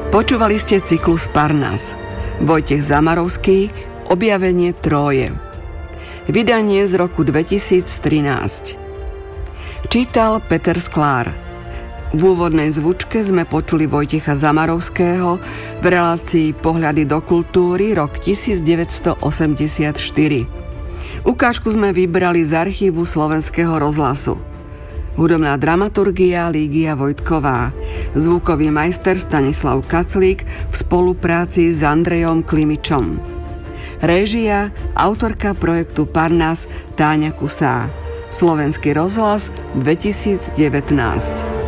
Počúvali ste cyklus Parnas. Vojtech Zamarovský, Objavenie Tróje. Vydanie z roku 2013. Čítal Peter Sklár. V úvodnej zvučke sme počuli Vojtecha Zamarovského v relácii Pohľady do kultúry rok 1984. Ukážku sme vybrali z archívu Slovenského rozhlasu. Hudobná dramaturgia Lígia Vojtková, zvukový majster Stanislav Kaclík v spolupráci s Andrejom Klimičom. Réžia, autorka projektu Parnas Táňa Kusá. Slovenský rozhlas 2019.